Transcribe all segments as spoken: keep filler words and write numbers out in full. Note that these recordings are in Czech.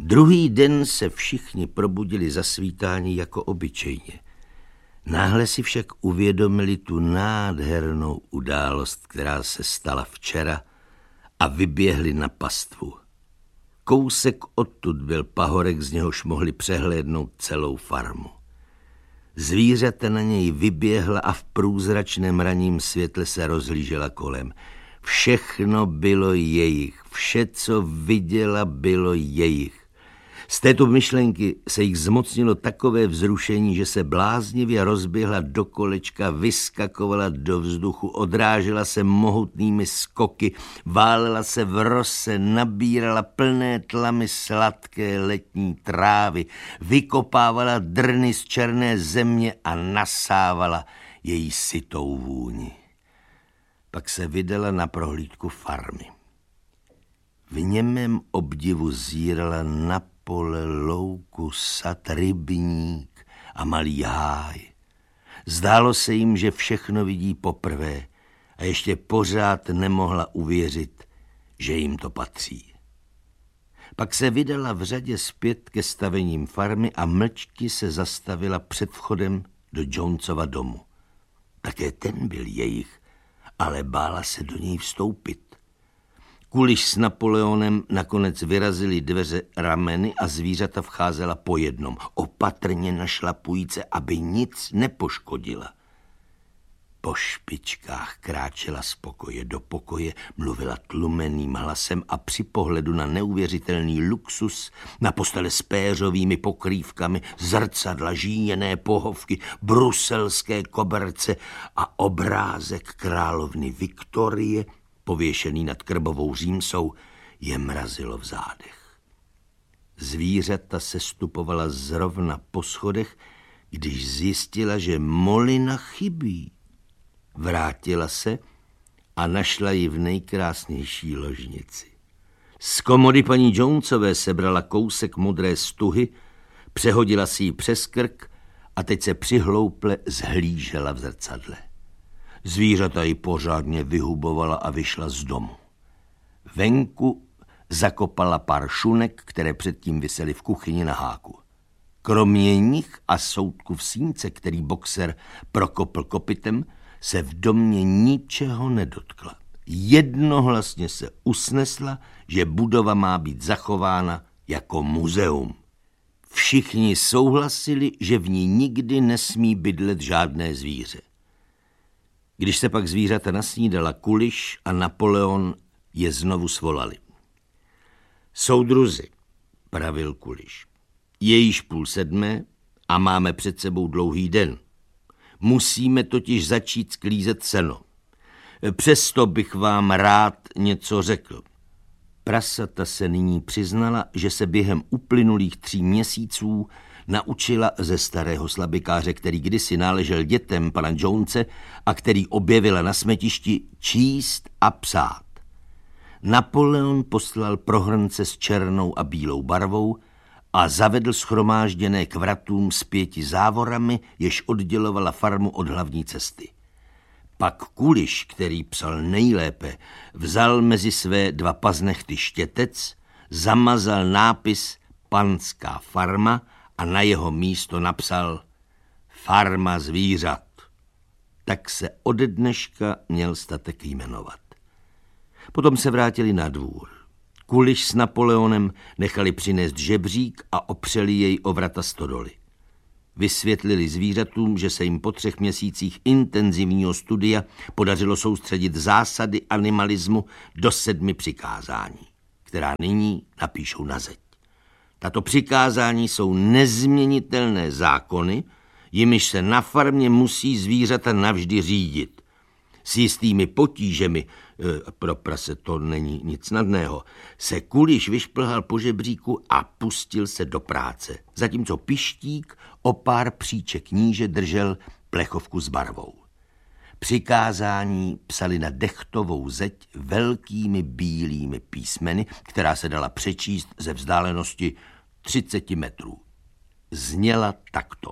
Druhý den se všichni probudili za svítání jako obyčejně. Náhle si však uvědomili tu nádhernou událost, která se stala včera, a vyběhli na pastvu. Kousek odtud byl pahorek, z něhož mohli přehlédnout celou farmu. Zvířata na něj vyběhla a v průzračném ranním světle se rozhlížela kolem. Všechno bylo jejich, vše, co viděla, bylo jejich. Z této myšlenky se jich zmocnilo takové vzrušení, že se bláznivě rozběhla do kolečka, vyskakovala do vzduchu, odrážela se mohutnými skoky, válela se v rose, nabírala plné tlamy sladké letní trávy, vykopávala drny z černé země a nasávala její sytou vůni. Pak se vydala na prohlídku farmy. V němém obdivu zírala na pole, louku, sad, rybník a malý háj. Zdálo se jim, že všechno vidí poprvé a ještě pořád nemohla uvěřit, že jim to patří. Pak se vydala v řadě zpět ke stavením farmy a mlčky se zastavila před vchodem do Jonesova domu. Také ten byl jejich, ale bála se do něj vstoupit. Kuliš s Napoleonem nakonec vyrazili dveře rameny a zvířata vcházela po jednom, opatrně našlapujíce, aby nic nepoškodila. Po špičkách kráčela z pokoje do pokoje, mluvila tlumeným hlasem a při pohledu na neuvěřitelný luxus, na postele s péřovými pokrývkami, zrcadla, žíněné pohovky, bruselské koberce a obrázek královny Viktorie, pověšený nad krbovou římsou, je mrazilo v zádech. Zvířata se stupovala zrovna po schodech, když zjistila, že Molina chybí. Vrátila se a našla ji v nejkrásnější ložnici. Z komody paní Jonesové sebrala kousek modré stuhy, přehodila si ji přes krk a teď se přihlouple zhlížela v zrcadle. Zvířata ji pořádně vyhubovala a vyšla z domu. Venku zakopala pár šunek, které předtím visely v kuchyni na háku. Kromě nich a soudku v sínce, který boxer prokopl kopitem, se v domě ničeho nedotkla. Jednohlasně se usnesla, že budova má být zachována jako muzeum. Všichni souhlasili, že v ní nikdy nesmí bydlet žádné zvíře. Když se pak zvířata nasnídala, Kuliš a Napoleon je znovu svolali. Soudruzi, pravil Kuliš, je již půl sedmé a máme před sebou dlouhý den. Musíme totiž začít sklízet seno. Přesto bych vám rád něco řekl. Prasata se nyní přiznala, že se během uplynulých tří měsíců naučila ze starého slabikáře, který kdysi náležel dětem pana Jonese a který objevila na smetišti, číst a psát. Napoleon poslal prohrnce s černou a bílou barvou a zavedl shromážděné k vratům s pěti závorami, jež oddělovala farmu od hlavní cesty. Pak Kuliš, který psal nejlépe, vzal mezi své dva paznechty štětec, zamazal nápis Panská farma a na jeho místo napsal Farma zvířat. Tak se ode dneška měl statek jmenovat. Potom se vrátili na dvůr. Kuliš s Napoleonem nechali přinést žebřík a opřeli jej o vrata stodoly. Vysvětlili zvířatům, že se jim po třech měsících intenzivního studia podařilo soustředit zásady animalismu do sedmi přikázání, která nyní napíšou na zeď. Tato přikázání jsou nezměnitelné zákony, jimiž se na farmě musí zvířata navždy řídit. S jistými potížemi, e, pro prase to není nic snadného, se Kuliš vyšplhal po žebříku a pustil se do práce, zatímco Pištík o pár příček níže držel plechovku s barvou. Přikázání psali na dechtovou zeď velkými bílými písmeny, která se dala přečíst ze vzdálenosti třicet metrů. Zněla takto.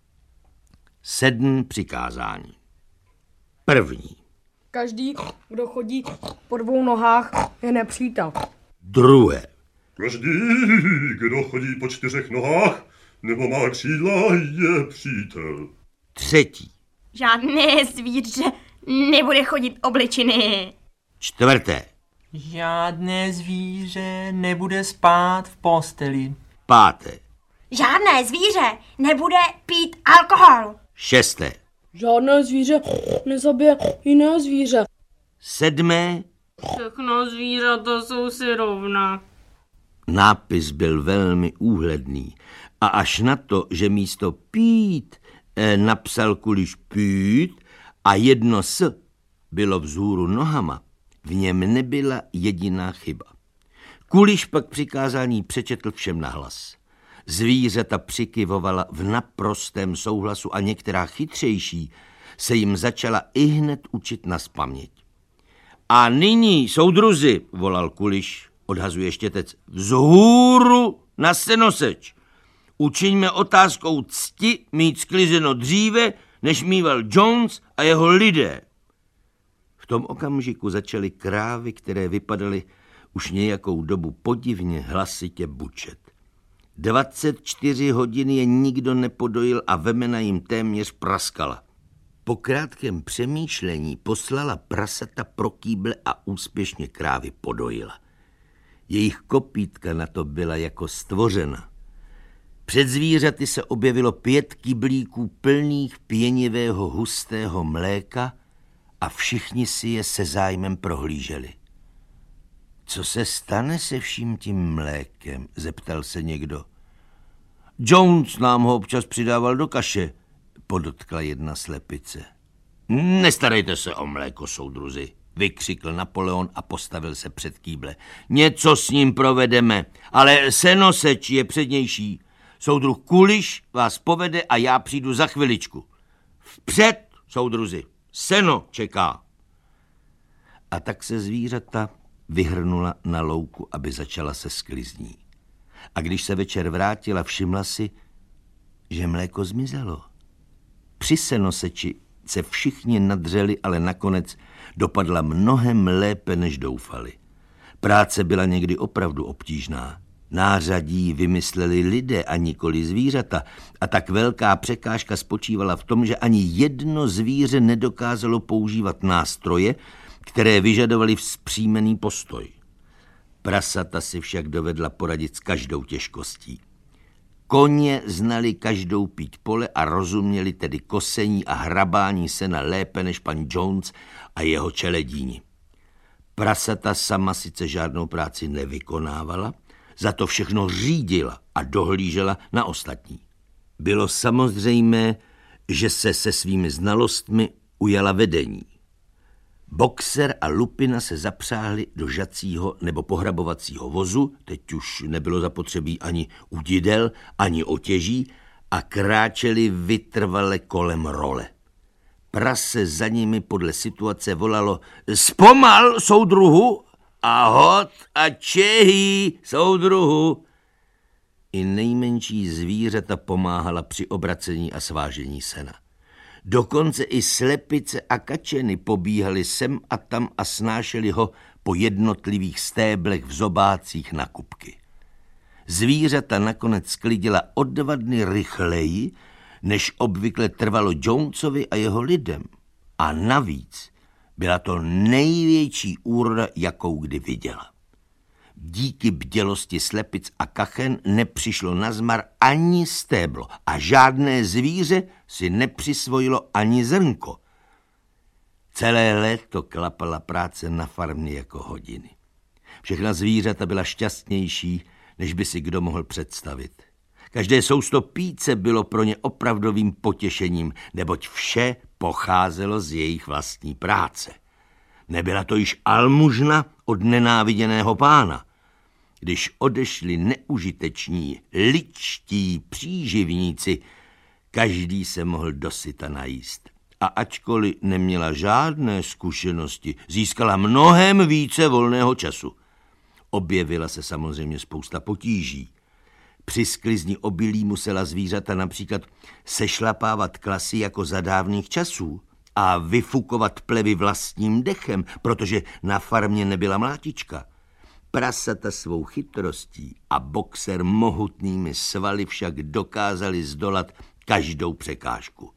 Sedm přikázání. První. Každý, kdo chodí po dvou nohách, je nepřítel. Druhé. Každý, kdo chodí po čtyřech nohách nebo má křídla, je přítel. Třetí. Žádné zvíře nebude chodit obličiny. Čtvrté. Žádné zvíře nebude spát v posteli. Páté. Žádné zvíře nebude pít alkohol. Šesté. Žádné zvíře nezabije jiné zvíře. Sedmé. Všechno zvířata jsou si rovna. Nápis byl velmi úhledný a až na to, že místo pít eh, napsal Kuliš pít a jedno s bylo vzhůru nohama, v něm nebyla jediná chyba. Kuliš pak přikázání přečetl všem nahlas. Zvířata přikyvovala v naprostém souhlasu a některá chytřejší se jim začala ihned učit nazpaměť. A nyní, soudruzi, volal Kuliš, odhazuje štětec, vzhůru na senoseč. Učiňme otázkou cti mít sklizeno dříve, než mýval Jones a jeho lidé. V tom okamžiku začaly krávy, které vypadaly už nějakou dobu podivně hlasitě bučet. dvacet čtyři hodin je nikdo nepodojil a vemena jim téměř praskala. Po krátkém přemýšlení poslala prasata pro kýble a úspěšně krávy podojila. Jejich kopítka na to byla jako stvořena. Před zvířaty se objevilo pět kyblíků plných pěnivého hustého mléka a všichni si je se zájmem prohlíželi. Co se stane se vším tím mlékem? Zeptal se někdo. Jones nám ho občas přidával do kaše, podotkla jedna slepice. Nestarejte se o mléko, soudruzi, vykřikl Napoleon a postavil se před kýble. Něco s ním provedeme, ale senoseč je přednější. Soudruh Kuliš vás povede a já přijdu za chviličku. Vpřed, soudruzi, seno čeká. A tak se zvířata vyhrnula na louku, aby začala se sklizní. A když se večer vrátila, všimla si, že mléko zmizelo. Při senoseči se všichni nadřeli, ale nakonec dopadla mnohem lépe, než doufali. Práce byla někdy opravdu obtížná. Nářadí vymysleli lidé a nikoli zvířata a tak velká překážka spočívala v tom, že ani jedno zvíře nedokázalo používat nástroje, které vyžadovaly vzpřímený postoj. Prasata si však dovedla poradit s každou těžkostí. Koně znali každou píď pole a rozuměli tedy kosení a hrabání sena lépe než pan Jones a jeho čeledíni. Prasata sama sice žádnou práci nevykonávala, za to všechno řídila a dohlížela na ostatní. Bylo samozřejmé, že se se svými znalostmi ujala vedení. Boxer a Lupina se zapřáhli do žacího nebo pohrabovacího vozu, teď už nebylo zapotřebí ani udidel, ani otěží a kráčeli vytrvale kolem role. Prase za nimi podle situace volalo zpomal, soudruhu, a hod a čehý, soudruhu. I nejmenší zvířata pomáhala při obracení a svážení sena. Dokonce i slepice a kačeny pobíhaly sem a tam a snášely ho po jednotlivých stéblech v zobácích na kupky. Zvířata nakonec sklidila o dva dny rychleji, než obvykle trvalo Jonesovi a jeho lidem. A navíc byla to největší úroda, jakou kdy viděla. Díky bdělosti slepic a kachen nepřišlo na zmar ani stéblo a žádné zvíře si nepřisvojilo ani zrnko. Celé léto klapala práce na farmě jako hodiny. Všechna zvířata byla šťastnější, než by si kdo mohl představit. Každé sousto píce bylo pro ně opravdovým potěšením, neboť vše pocházelo z jejich vlastní práce. Nebyla to již almužna od nenáviděného pána. Když odešli neužiteční, ličtí příživníci, každý se mohl dosyta najíst. A ačkoliv neměla žádné zkušenosti, získala mnohem více volného času. Objevila se samozřejmě spousta potíží. Při sklizni obilí musela zvířata například sešlapávat klasy jako za dávných časů a vyfukovat plevy vlastním dechem, protože na farmě nebyla mlátička. Prasata svou chytrostí a boxer mohutnými svaly však dokázali zdolat každou překážku.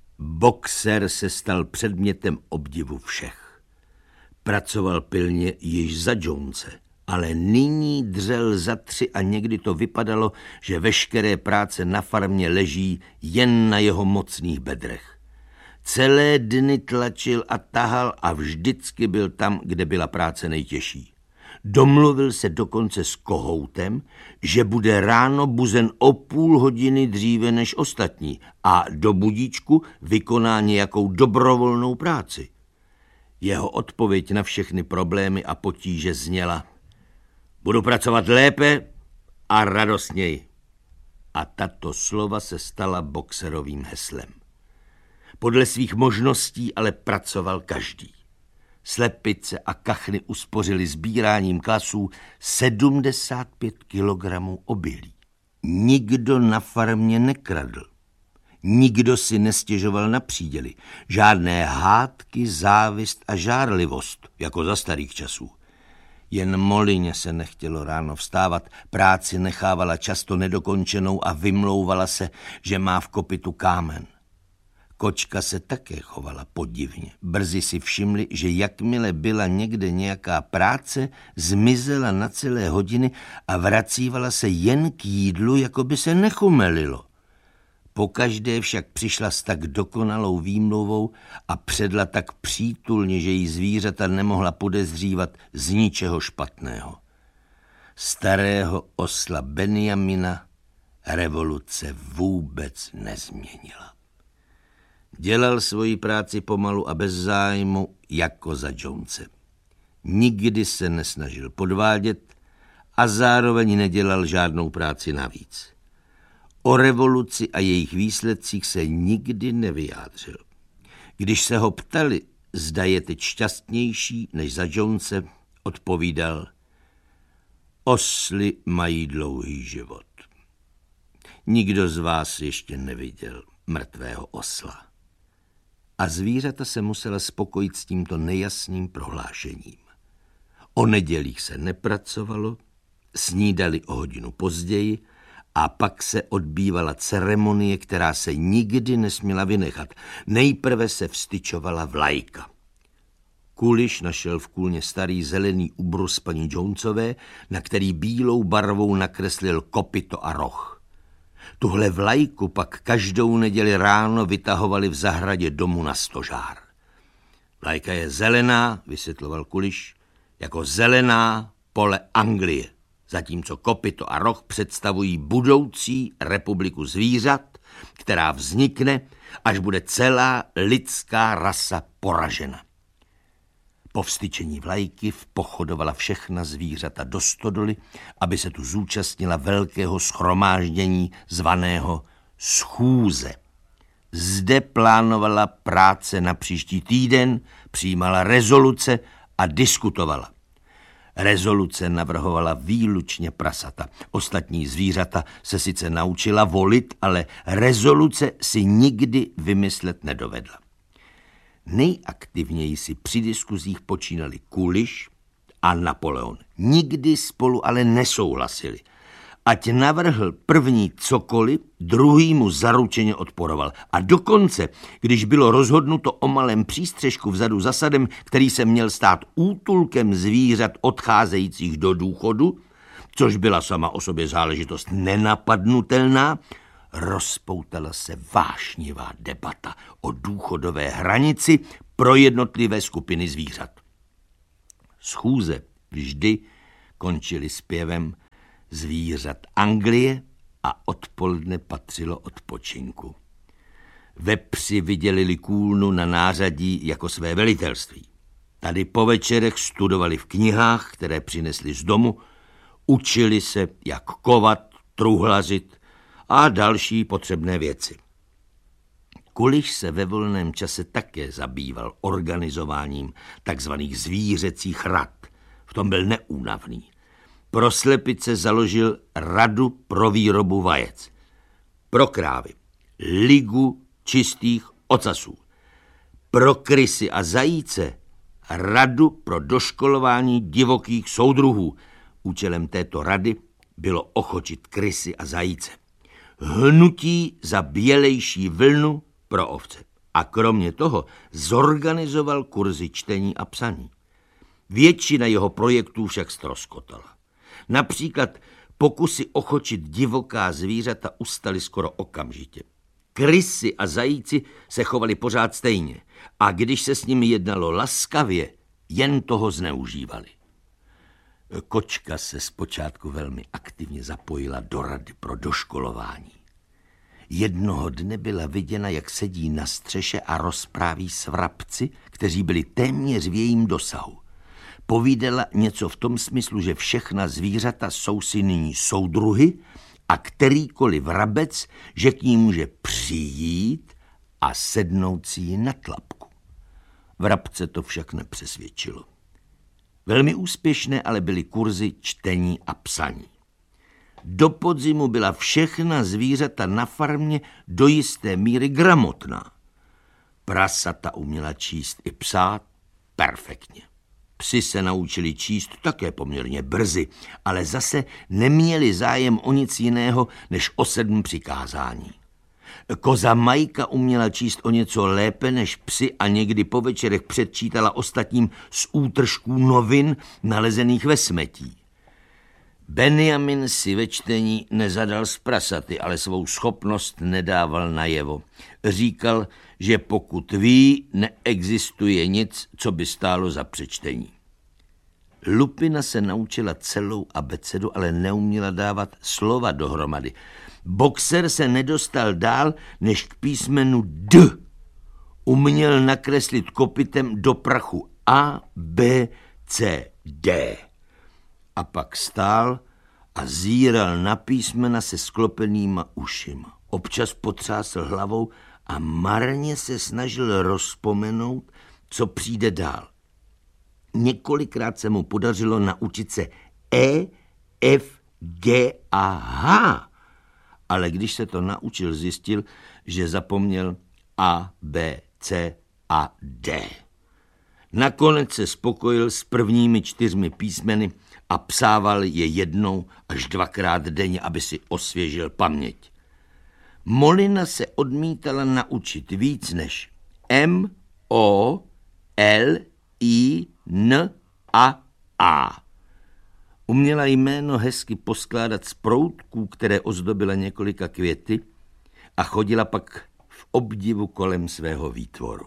Boxer se stal předmětem obdivu všech. Pracoval pilně již za Jonese, ale nyní dřel za tři a někdy to vypadalo, že veškeré práce na farmě leží jen na jeho mocných bedrech. Celé dny tlačil a tahal a vždycky byl tam, kde byla práce nejtěžší. Domluvil se dokonce s kohoutem, že bude ráno buzen o půl hodiny dříve než ostatní a do budíčku vykoná nějakou dobrovolnou práci. Jeho odpověď na všechny problémy a potíže zněla: budu pracovat lépe a radostněji. A tato slova se stala boxerovým heslem. Podle svých možností ale pracoval každý. Slepice a kachny uspořili sbíráním klasů sedmdesát pět kilogramů obilí. Nikdo na farmě nekradl. Nikdo si nestěžoval na příděly. Žádné hádky, závist a žárlivost, jako za starých časů. Jen Molině se nechtělo ráno vstávat, práci nechávala často nedokončenou a vymlouvala se, že má v kopitu kámen. Kočka se také chovala podivně. Brzy si všimli, že jakmile byla někde nějaká práce, zmizela na celé hodiny a vracívala se jen k jídlu, jako by se nechumelilo. Pokaždé však přišla s tak dokonalou výmluvou a předla tak přítulně, že jí zvířata nemohla podezřívat z ničeho špatného. Starého osla Benjamina revoluce vůbec nezměnila. Dělal svoji práci pomalu a bez zájmu jako za Jonese. Nikdy se nesnažil podvádět a zároveň nedělal žádnou práci navíc. O revoluci a jejich výsledcích se nikdy nevyjádřil. Když se ho ptali, zda je teď šťastnější než za Jonese, odpovídal: osly mají dlouhý život. Nikdo z vás ještě neviděl mrtvého osla. A zvířata se musela spokojit s tímto nejasným prohlášením. O nedělích se nepracovalo, snídali o hodinu později a pak se odbývala ceremonie, která se nikdy nesměla vynechat. Nejprve se vstyčovala vlajka. Kuliš našel v kůlně starý zelený ubrus paní Jonesové, na který bílou barvou nakreslil kopyto a roh. Tuhle vlajku pak každou neděli ráno vytahovali v zahradě domu na stožár. Vlajka je zelená, vysvětloval Kuliš, jako zelená pole Anglie, zatímco kopyto a roh představují budoucí republiku zvířat, která vznikne, až bude celá lidská rasa poražena. Po vstyčení vlajky vpochodovala všechna zvířata do stodoly, aby se tu zúčastnila velkého shromáždění zvaného schůze. Zde plánovala práce na příští týden, přijímala rezoluce a diskutovala. Rezoluce navrhovala výlučně prasata. Ostatní zvířata se sice naučila volit, ale rezoluce si nikdy vymyslet nedovedla. Nejaktivněji si při diskuzích počínali Kuliš a Napoleon. Nikdy spolu ale nesouhlasili. Ať navrhl první cokoliv, druhý mu zaručeně odporoval. A dokonce, když bylo rozhodnuto o malém přístřežku vzadu za sadem, který se měl stát útulkem zvířat odcházejících do důchodu, což byla sama o sobě záležitost nenapadnutelná, rozpoutala se vášnivá debata o důchodové hranici pro jednotlivé skupiny zvířat. Schůze vždy končily zpěvem zvířat Anglie a odpoledne patřilo odpočinku. Vepři vydělili kůlnu na nářadí jako své velitelství. Tady po večerech studovali v knihách, které přinesli z domu, učili se, jak kovat, truhlařit a další potřebné věci. Kuliš se ve volném čase také zabýval organizováním takzvaných zvířecích rad. V tom byl neúnavný. Pro slepice založil radu pro výrobu vajec. Pro krávy ligu čistých ocasů. Pro krysy a zajíce radu pro doškolování divokých soudruhů. Účelem této rady bylo ochočit krysy a zajíce. Hnutí za bělejší vlnu pro ovce. A kromě toho zorganizoval kurzy čtení a psaní. Většina jeho projektů však ztroskotala. Například pokusy ochočit divoká zvířata ustaly skoro okamžitě. Krysy a zajíci se chovali pořád stejně a když se s nimi jednalo laskavě, jen toho zneužívali. Kočka se zpočátku velmi aktivně zapojila do rady pro doškolování. Jednoho dne byla viděna, jak sedí na střeše a rozpráví s vrabci, kteří byli téměř v jejím dosahu. Povídala něco v tom smyslu, že všechna zvířata jsou si nyní soudruhy a kterýkoliv vrabec, že k ní může přijít a sednout si ji na tlapku. Vrabce to však nepřesvědčilo. Velmi úspěšné ale byly kurzy čtení a psaní. Do podzimu byla všechna zvířata na farmě do jisté míry gramotná. Prasata uměla číst i psát perfektně. Psi se naučili číst také poměrně brzy, ale zase neměli zájem o nic jiného než o sedm přikázání. Koza Majka uměla číst o něco lépe než psi a někdy po večerech předčítala ostatním z útržků novin nalezených ve smetí. Benjamin si ve čtení nezadal z prasaty, ale svou schopnost nedával najevo. Říkal, že pokud ví, neexistuje nic, co by stálo za přečtení. Lupina se naučila celou abecedu, ale neuměla dávat slova dohromady. Boxer se nedostal dál než k písmenu D. Uměl nakreslit kopytem do prachu A, B, C, D. A pak stál a zíral na písmena se sklopenýma ušima. Občas potřásl hlavou a marně se snažil rozpomenout, co přijde dál. Několikrát se mu podařilo naučit se E, F, G a H, ale když se to naučil, zjistil, že zapomněl A, B, C a D. Nakonec se spokojil s prvními čtyřmi písmeny a psával je jednou až dvakrát denně, aby si osvěžil paměť. Molina se odmítala naučit víc než M, O, L, I, N a A. Uměla jméno hezky poskládat z proutků, které ozdobila několika květy a chodila pak v obdivu kolem svého výtvoru.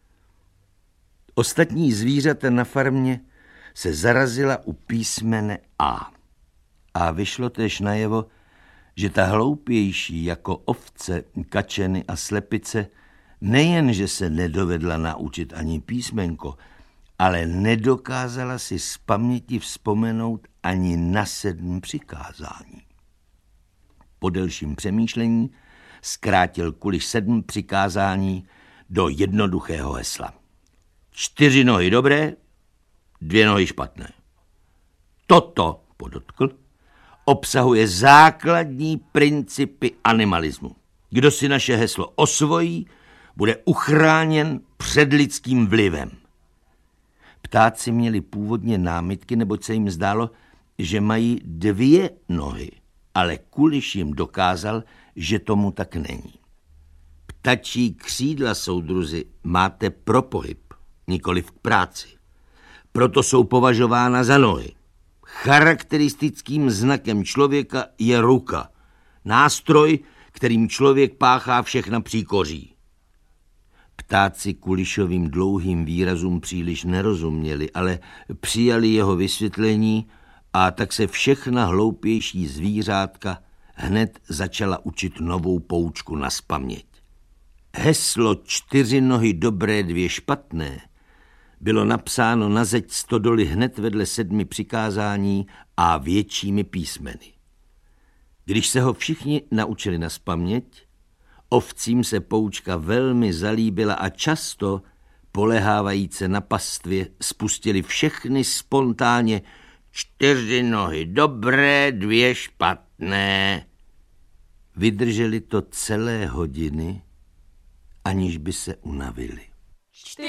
Ostatní zvířata na farmě se zarazila u písmene A. A vyšlo též najevo, že ta hloupější jako ovce, kačeny a slepice nejen, že se nedovedla naučit ani písmenko, ale nedokázala si z paměti vzpomenout ani na sedm přikázání. Po delším přemýšlení zkrátil Kuliš sedm přikázání do jednoduchého hesla. Čtyři nohy dobré, dvě nohy špatné. Toto, podotkl, obsahuje základní principy animalismu. Kdo si naše heslo osvojí, bude uchráněn před lidským vlivem. Ptáci měli původně námitky, neboť se jim zdálo, že mají dvě nohy, ale Kuliš jim dokázal, že tomu tak není. Ptačí křídla, soudruzi, máte pro pohyb, nikoliv k práci. Proto jsou považována za nohy. Charakteristickým znakem člověka je ruka, nástroj, kterým člověk páchá všechna příkoří. Ptáci Kulišovým dlouhým výrazům příliš nerozuměli, ale přijali jeho vysvětlení a tak se všechna hloupější zvířátka hned začala učit novou poučku nazpaměť. Heslo čtyři nohy dobré, dvě špatné bylo napsáno na zeď stodoly hned vedle sedmi přikázání a většími písmeny. Když se ho všichni naučili nazpaměť, ovcím se poučka velmi zalíbila a často, polehávajíce na pastvě, spustili všechny spontánně čtyři nohy dobré, dvě špatné. Vydrželi to celé hodiny, aniž by se unavili. Čtyři